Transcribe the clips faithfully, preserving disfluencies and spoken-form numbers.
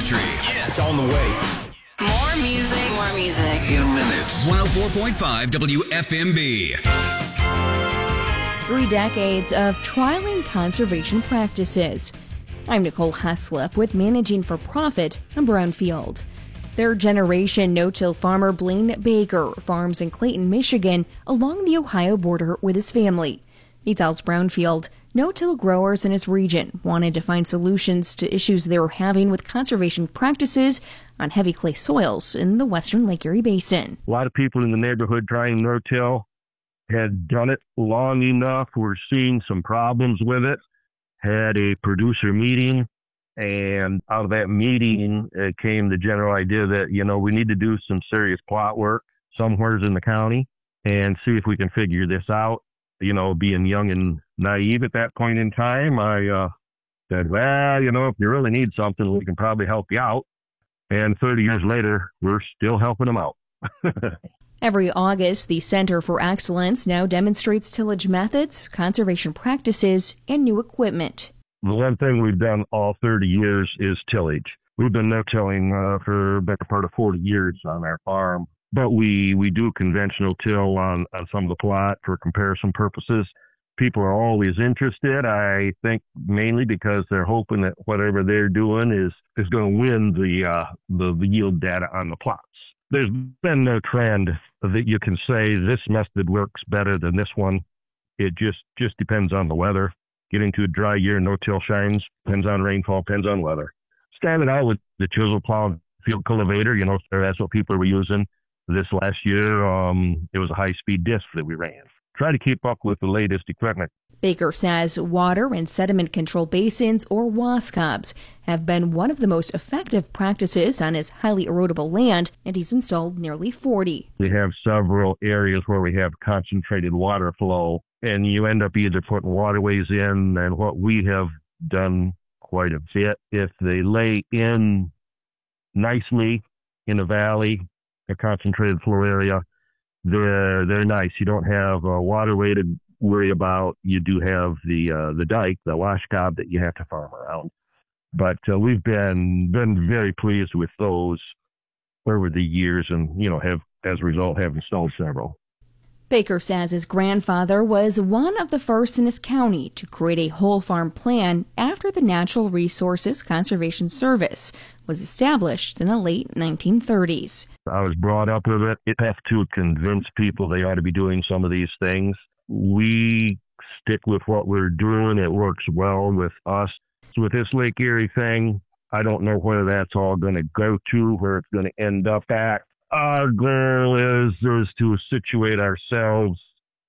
country. Yeah, it's on the way. More music. More music. In minutes. one oh four point five W F M B. Three decades of trialing conservation practices. I'm Nicole Heslop with Managing for Profit on Brownfield. Third-generation no-till farmer Blaine Baker farms in Clayton, Michigan, along the Ohio border with his family. He tells Brownfield no-till growers in his region wanted to find solutions to issues they were having with conservation practices on heavy clay soils in the western Lake Erie Basin. A lot of people in the neighborhood trying no-till had done it long enough, were seeing some problems with it, had a producer meeting, and out of that meeting uh, came the general idea that, you know, we need to do some serious plot work somewheres in the county and see if we can figure this out. You know, being young and naive at that point in time, I uh, said, well, you know, if you really need something, we can probably help you out. And thirty years later, we're still helping them out. Every August, the Center for Excellence now demonstrates tillage methods, conservation practices, and new equipment. The one thing we've done all thirty years is tillage. We've been no-tilling uh, for a better part of forty years on our farm, but we, we do conventional till on, on some of the plot for comparison purposes. People are always interested, I think, mainly because they're hoping that whatever they're doing is, is going to win the, uh, the the yield data on the plots. There's been no trend that you can say this method works better than this one. It just, just depends on the weather. Getting to a dry year, no-till shines, depends on rainfall, depends on weather. Started out with the chisel plow field cultivator, you know, so that's what people were using. This last year, um, it was a high-speed disc that we ran. Try to keep up with the latest equipment. Baker says water and sediment control basins, or WASCOBs, have been one of the most effective practices on his highly erodible land, and he's installed nearly forty. We have several areas where we have concentrated water flow, and you end up either putting waterways in, and what we have done quite a bit, if they lay in nicely in a valley, a concentrated flow area, they're they're nice. You don't have a waterway to worry about. You do have the uh, the dike, the washcob that you have to farm around. But uh, we've been been very pleased with those over the years, and you know have as a result have installed several. Baker says his grandfather was one of the first in his county to create a whole farm plan after the Natural Resources Conservation Service was established in the late nineteen thirties. I was brought up with it. It has to convince people they ought to be doing some of these things. We stick with what we're doing. It works well with us. So with this Lake Erie thing, I don't know where that's all going to go to, where it's going to end up at. Our goal is, is to situate ourselves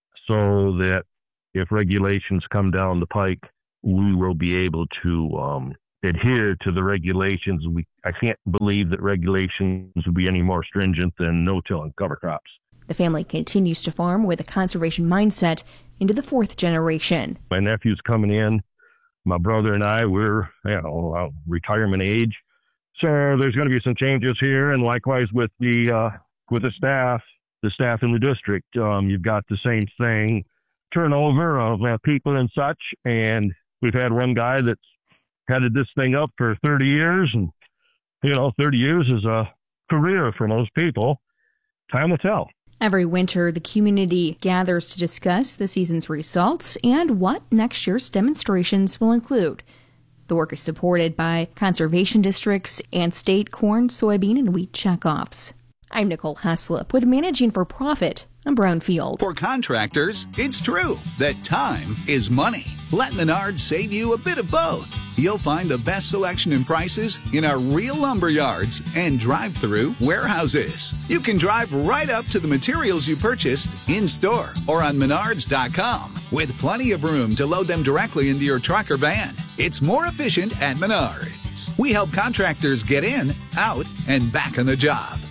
so that if regulations come down the pike, we will be able to um, adhere to the regulations. We I can't believe that regulations would be any more stringent than no-till and cover crops. The family continues to farm with a conservation mindset into the fourth generation. My nephew's coming in. My brother and I, we're you know uh, retirement age. So there's going to be some changes here, and likewise with the uh, with the staff, the staff in the district. Um, you've got the same thing, turnover of uh, people and such. And we've had one guy that's headed this thing up for thirty years, and you know, thirty years is a career for most people. Time will tell. Every winter, the community gathers to discuss the season's results and what next year's demonstrations will include. The work is supported by conservation districts and state corn, soybean, and wheat checkoffs. I'm Nicole Heslop with Managing for Profit on Brownfield. For contractors, it's true that time is money. Let Menards save you a bit of both. You'll find the best selection and prices in our real lumber yards and drive-through warehouses. You can drive right up to the materials you purchased in-store or on menards dot com with plenty of room to load them directly into your truck or van. It's more efficient at Menards. We help contractors get in, out, and back on the job.